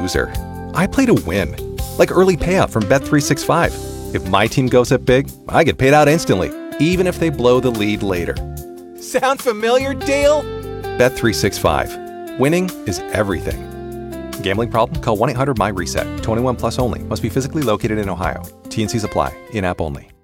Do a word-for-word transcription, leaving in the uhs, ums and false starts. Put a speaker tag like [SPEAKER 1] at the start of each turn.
[SPEAKER 1] loser. I play to win. Like early payout from Bet three sixty-five. If my team goes up big, I get paid out instantly, even if they blow the lead later. Sound familiar, Dale? Bet three sixty-five. Winning is everything. Gambling problem? Call one eight hundred M Y RESET. twenty-one plus only. Must be physically located in Ohio. T N Cs apply. In-app only.